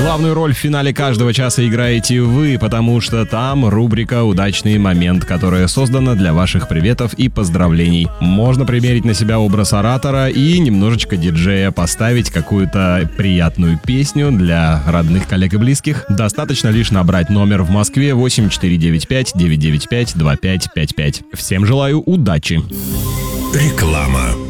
Главную роль в финале каждого часа играете вы, потому что там рубрика «Удачный момент», которая создана для ваших приветов и поздравлений. Можно примерить на себя образ оратора и немножечко диджея, поставить какую-то приятную песню для родных, коллег и близких. Достаточно лишь набрать номер в Москве 8495-995-2555. Всем желаю удачи! Реклама.